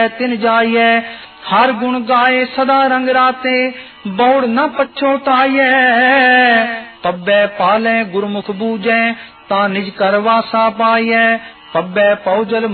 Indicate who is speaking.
Speaker 1: तिन जाइए, हर गुण गाए सदा रंग राते, बौड़ न पछोताइए। पब्बे पाले गुरमुख बूझे, ता निज कर वासा पाइए, पब्बे पौजल